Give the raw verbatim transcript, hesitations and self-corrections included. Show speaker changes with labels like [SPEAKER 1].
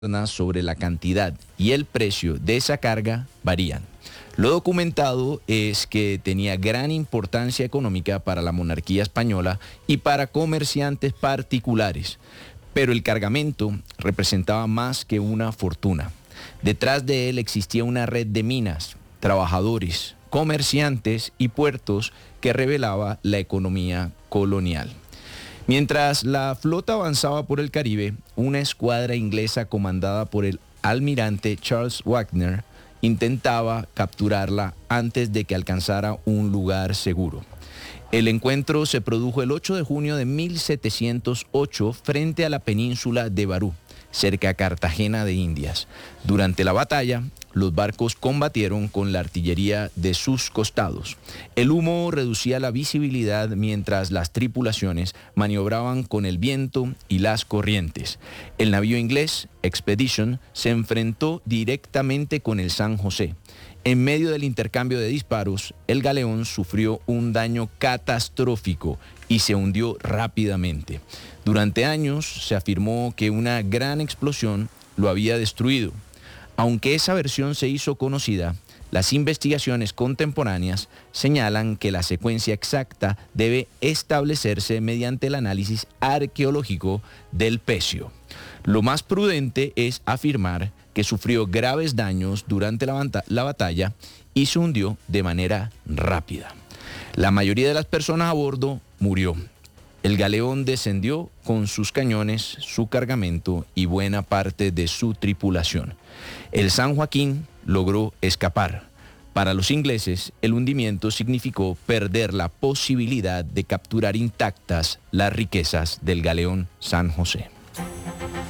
[SPEAKER 1] sobre la cantidad y el precio de esa carga varían. Lo documentado es que tenía gran importancia económica para la monarquía española y para comerciantes particulares, pero el cargamento representaba más que una fortuna. Detrás de él existía una red de minas, trabajadores, comerciantes y puertos que revelaba la economía colonial. Mientras la flota avanzaba por el Caribe, una escuadra inglesa comandada por el almirante Charles Wagner intentaba capturarla antes de que alcanzara un lugar seguro. El encuentro se produjo el ocho de junio de mil setecientos ocho frente a la península de Barú, cerca a Cartagena de Indias. Durante la batalla, los barcos combatieron con la artillería de sus costados. El humo reducía la visibilidad mientras las tripulaciones maniobraban con el viento y las corrientes. El navío inglés, Expedition, se enfrentó directamente con el San José. En medio del intercambio de disparos, el galeón sufrió un daño catastrófico y se hundió rápidamente. Durante años se afirmó que una gran explosión lo había destruido. Aunque esa versión se hizo conocida, las investigaciones contemporáneas señalan que la secuencia exacta debe establecerse mediante el análisis arqueológico del pecio. Lo más prudente es afirmar que sufrió graves daños durante la, bata- la batalla y se hundió de manera rápida. La mayoría de las personas a bordo murió. El galeón descendió con sus cañones, su cargamento y buena parte de su tripulación. El San Joaquín logró escapar. Para los ingleses, el hundimiento significó perder la posibilidad de capturar intactas las riquezas del galeón San José.